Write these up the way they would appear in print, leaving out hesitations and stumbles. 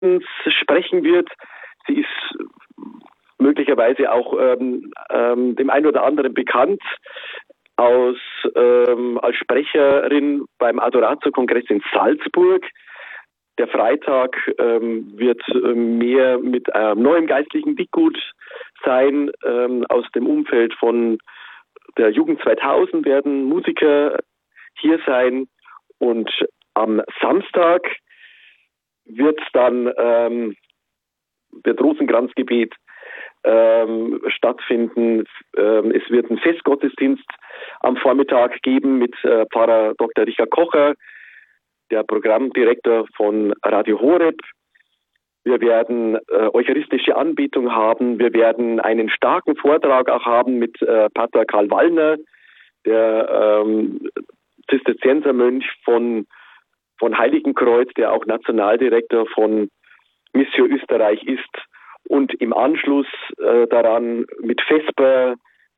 sprechen wird. Sie ist möglicherweise auch dem einen oder anderen bekannt als Sprecherin beim Adoratio-Kongress in Salzburg. Der Freitag wird mehr mit neuem geistlichen Dickgut sein. Aus dem Umfeld von der Jugend 2000 werden Musiker hier sein. Und am Samstag wird dann wird Rosenkranzgebet stattfinden. Es wird einen Festgottesdienst am Vormittag geben mit Pfarrer Dr. Richard Kocher, der Programmdirektor von Radio Horeb. Wir werden eucharistische Anbetung haben. Wir werden einen starken Vortrag auch haben mit Pater Karl Wallner, der Zisterziensermönch von Heiligenkreuz, der auch Nationaldirektor von Missio Österreich ist. Und im Anschluss daran mit Vesper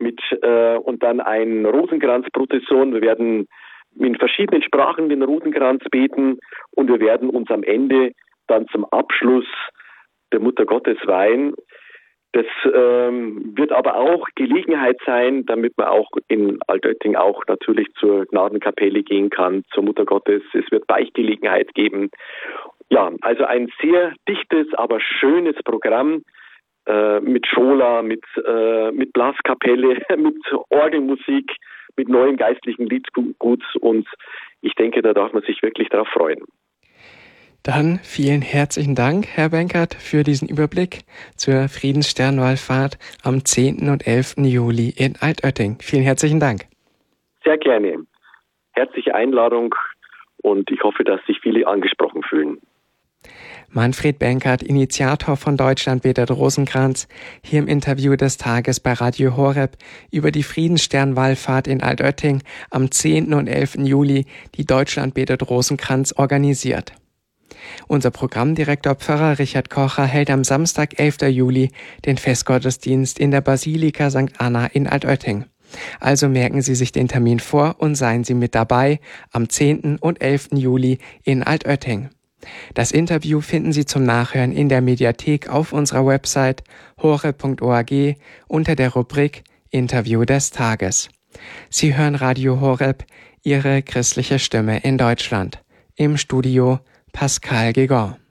und dann ein Rosenkranzprozession. Wir werden in verschiedenen Sprachen den Rosenkranz beten und wir werden uns am Ende dann zum Abschluss der Mutter Gottes weihen. Das wird aber auch Gelegenheit sein, damit man auch in Altötting auch natürlich zur Gnadenkapelle gehen kann, zur Mutter Gottes. Es wird Beichtgelegenheit geben. Ja, also ein sehr dichtes, aber schönes Programm mit Schola, mit Blaskapelle, mit Orgelmusik, mit neuem geistlichen Liedgut und ich denke, da darf man sich wirklich darauf freuen. Dann vielen herzlichen Dank, Herr Benkert, für diesen Überblick zur Friedenssternwallfahrt am 10. und 11. Juli in Altötting. Vielen herzlichen Dank. Sehr gerne. Herzliche Einladung und ich hoffe, dass sich viele angesprochen fühlen. Manfred Benkert, Initiator von Deutschland betet Rosenkranz, hier im Interview des Tages bei Radio Horeb über die Friedenssternwallfahrt in Altötting am 10. und 11. Juli, die Deutschland betet Rosenkranz organisiert. Unser Programmdirektor Pfarrer Richard Kocher hält am Samstag, 11. Juli, den Festgottesdienst in der Basilika St. Anna in Altötting. Also merken Sie sich den Termin vor und seien Sie mit dabei am 10. und 11. Juli in Altötting. Das Interview finden Sie zum Nachhören in der Mediathek auf unserer Website horeb.org unter der Rubrik Interview des Tages. Sie hören Radio Horeb, Ihre christliche Stimme in Deutschland. Im Studio Pascal Gegon.